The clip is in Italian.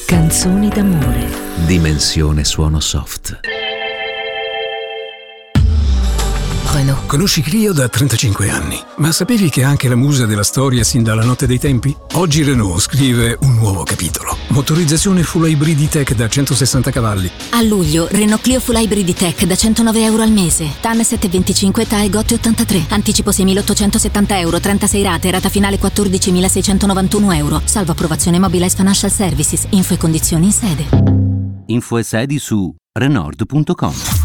Canzoni d'amore. Dimensione suono soft. Renault. Conosci Clio da 35 anni, ma sapevi che è anche la musa della storia sin dalla notte dei tempi? Oggi Renault scrive un nuovo capitolo. Motorizzazione Full Hybrid E-Tech da 160 cavalli. A luglio, Renault Clio Full Hybrid E-Tech da 109 euro al mese. TAN 725, TAE GOT 83. Anticipo 6.870 euro, 36 rate, rata finale 14.691 euro. Salvo approvazione Mobilize Financial Services. Info e condizioni in sede. Info e sedi su Renault.com.